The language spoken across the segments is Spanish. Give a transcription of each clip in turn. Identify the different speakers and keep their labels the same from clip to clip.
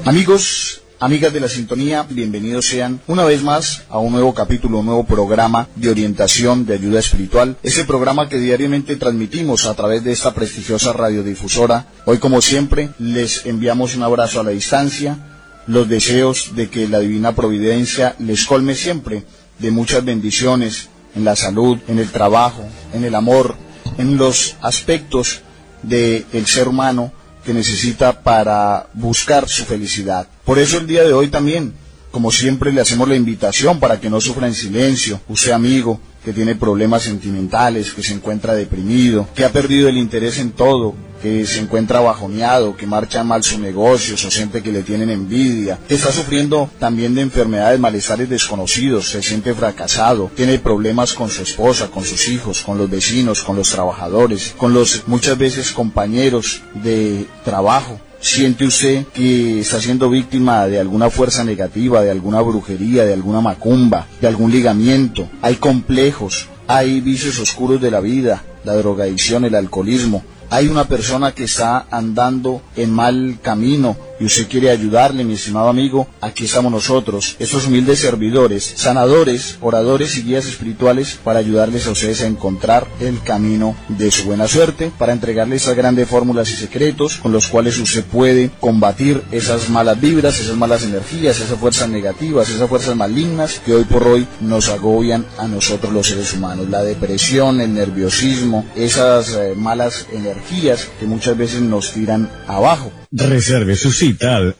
Speaker 1: Amigos, amigas de la sintonía, bienvenidos sean una vez más a un nuevo capítulo, un nuevo programa de orientación, de ayuda espiritual. Ese programa que diariamente transmitimos a través de esta prestigiosa radiodifusora. Hoy, como siempre, les enviamos un abrazo a la distancia, los deseos de que la divina providencia les colme siempre de muchas bendiciones en la salud, en el trabajo, en el amor, en los aspectos del ser humano que necesita para buscar su felicidad. Por eso el día de hoy también, como siempre, le hacemos la invitación para que no sufra en silencio. Usted, amigo, que tiene problemas sentimentales, que se encuentra deprimido, que ha perdido el interés en todo, que se encuentra bajoneado, que marcha mal sus negocios o siente que le tienen envidia, que está sufriendo también de enfermedades, malestares desconocidos, se siente fracasado, tiene problemas con su esposa, con sus hijos, con los vecinos, con los trabajadores, con los muchas veces compañeros de trabajo. ¿Siente usted que está siendo víctima de alguna fuerza negativa, de alguna brujería, de alguna macumba, de algún ligamiento? Hay complejos, hay vicios oscuros de la vida, la drogadicción, el alcoholismo. Hay una persona que está andando en mal camino y usted quiere ayudarle, mi estimado amigo. Aquí estamos nosotros, estos humildes servidores, sanadores, oradores y guías espirituales, para ayudarles a ustedes a encontrar el camino de su buena suerte, para entregarles esas grandes fórmulas y secretos con los cuales usted puede combatir esas malas vibras, esas malas energías, esas fuerzas negativas, esas fuerzas malignas que hoy por hoy nos agobian a nosotros los seres humanos. La depresión, el nerviosismo, esas malas energías que muchas veces nos tiran abajo.
Speaker 2: Reserve su cita al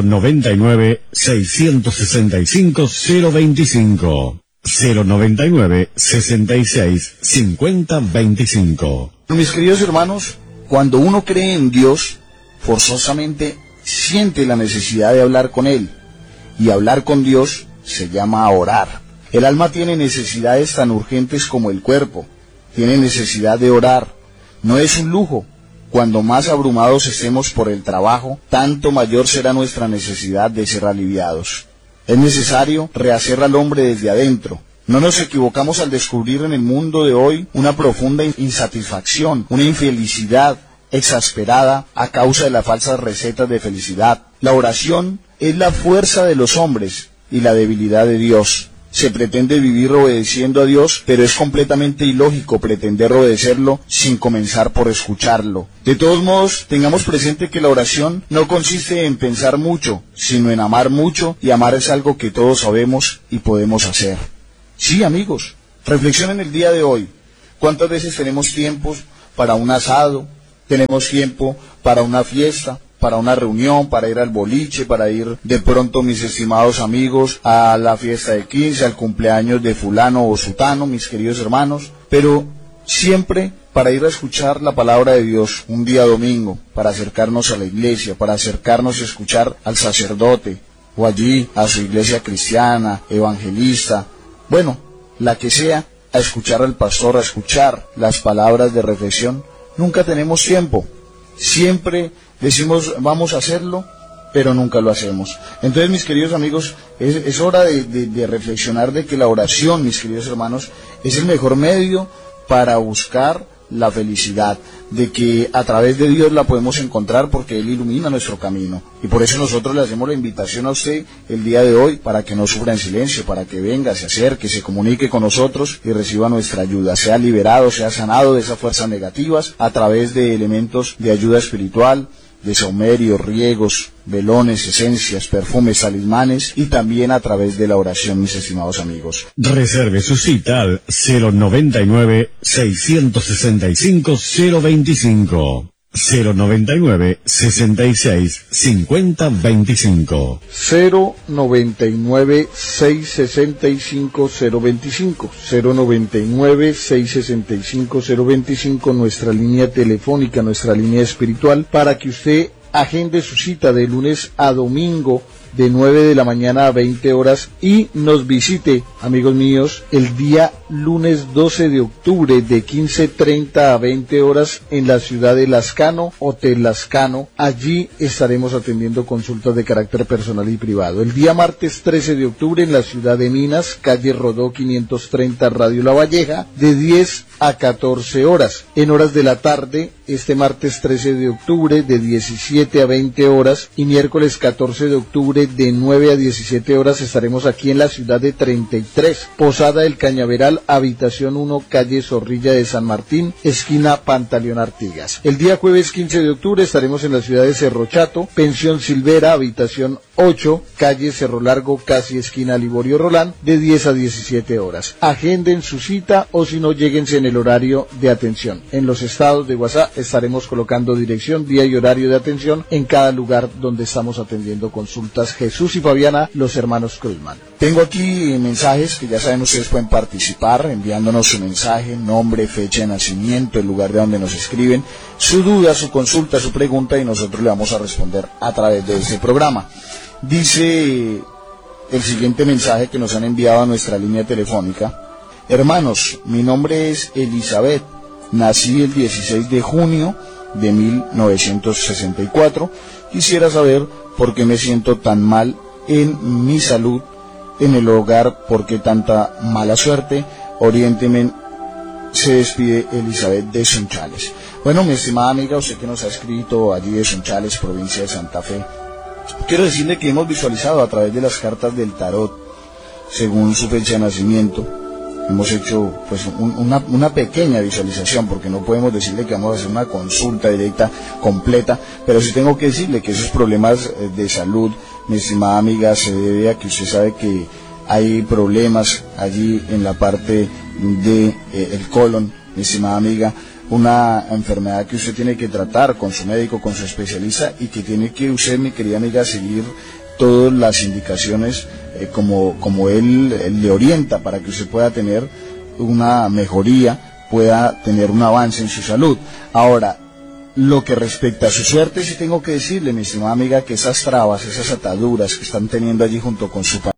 Speaker 2: 099-665-025. 099-66-50-25.
Speaker 1: Mis queridos hermanos, cuando uno cree en Dios, forzosamente siente la necesidad de hablar con Él. Y hablar con Dios se llama orar. El alma tiene necesidades tan urgentes como el cuerpo. Tiene necesidad de orar. No es un lujo. Cuando más abrumados estemos por el trabajo, tanto mayor será nuestra necesidad de ser aliviados. Es necesario rehacer al hombre desde adentro. No nos equivocamos al descubrir en el mundo de hoy una profunda insatisfacción, una infelicidad exasperada a causa de las falsas recetas de felicidad. La oración es la fuerza de los hombres y la debilidad de Dios. Se pretende vivir obedeciendo a Dios, pero es completamente ilógico pretender obedecerlo sin comenzar por escucharlo. De todos modos, tengamos presente que la oración no consiste en pensar mucho, sino en amar mucho, y amar es algo que todos sabemos y podemos hacer. Sí, amigos, reflexionen el día de hoy. ¿Cuántas veces tenemos tiempos para un asado? Tenemos tiempo para una fiesta, para una reunión, para ir al boliche, para ir de pronto, mis estimados amigos, a la fiesta de 15, al cumpleaños de fulano o sutano, mis queridos hermanos, pero siempre para ir a escuchar la palabra de Dios, un día domingo, para acercarnos a la iglesia, para acercarnos a escuchar al sacerdote, o allí a su iglesia cristiana, evangelista, bueno, la que sea, a escuchar al pastor, a escuchar las palabras de reflexión. Nunca tenemos tiempo, siempre decimos vamos a hacerlo, pero nunca lo hacemos. Entonces, mis queridos amigos, es hora de reflexionar de que la oración, mis queridos hermanos, es el mejor medio para buscar la felicidad, de que a través de Dios la podemos encontrar porque Él ilumina nuestro camino. Y por eso nosotros le hacemos la invitación a usted el día de hoy para que no sufra en silencio, para que venga, se acerque, se comunique con nosotros y reciba nuestra ayuda, sea liberado, sea sanado de esas fuerzas negativas a través de elementos de ayuda espiritual, de saumerios, riegos, velones, esencias, perfumes, talismanes, y también a través de la oración, mis estimados amigos.
Speaker 2: Reserve su cita al 099-665-025. 099-66-50-25.
Speaker 1: 099-665-025. 099-665-025, nuestra línea telefónica, nuestra línea espiritual, para que usted agende su cita de lunes a domingo de 9 de la mañana a 20 horas y nos visite, amigos míos, el día lunes 12 de octubre de 15:30 a 20 horas en la ciudad de Lascano, Hotel Lascano. Allí estaremos atendiendo consultas de carácter personal y privado. El día martes 13 de octubre en la ciudad de Minas, calle Rodó 530, Radio La Valleja, de 10 a 14 horas. En horas de la tarde, este martes 13 de octubre de 17 a 20 horas y miércoles 14 de octubre de 9 a 17 horas estaremos aquí en la ciudad de 33, Posada del Cañaveral, habitación 1, calle Zorrilla de San Martín, esquina Pantaleón Artigas. El día jueves 15 de octubre estaremos en la ciudad de Cerro Chato, pensión Silvera, habitación 8, calle Cerro Largo, casi esquina Liborio Rolán, de 10 a 17 horas. Agenden su cita o si no, lléguense en el horario de atención. En los estados de WhatsApp estaremos colocando dirección, día y horario de atención en cada lugar donde estamos atendiendo consultas. Jesús y Fabiana, los hermanos Cruzman. Tengo aquí mensajes que ya saben, ustedes pueden participar enviándonos su mensaje, nombre, fecha de nacimiento, el lugar de donde nos escriben, su duda, su consulta, su pregunta y nosotros le vamos a responder a través de este programa. Dice el siguiente mensaje que nos han enviado a nuestra línea telefónica. Hermanos, mi nombre es Elizabeth, nací el 16 de junio de 1964. Quisiera saber por qué me siento tan mal en mi salud, en el hogar, por qué tanta mala suerte. Oriénteme. Se despide Elizabeth de Sunchales. Bueno, mi estimada amiga, usted que nos ha escrito allí de Sunchales, provincia de Santa Fe, quiero decirle que hemos visualizado a través de las cartas del tarot, según su fecha de nacimiento, hemos hecho pues una pequeña visualización, porque no podemos decirle que vamos a hacer una consulta directa completa, pero sí tengo que decirle que esos problemas de salud, mi estimada amiga, se debe a que usted sabe que hay problemas allí en la parte de el colon, mi estimada amiga, una enfermedad que usted tiene que tratar con su médico, con su especialista, y que tiene que usted, mi querida amiga, seguir todas las indicaciones como él le orienta, para que usted pueda tener una mejoría, pueda tener un avance en su salud. Ahora, lo que respecta a su suerte, sí tengo que decirle, mi estimada amiga, que esas trabas, esas ataduras que están teniendo allí junto con su pareja,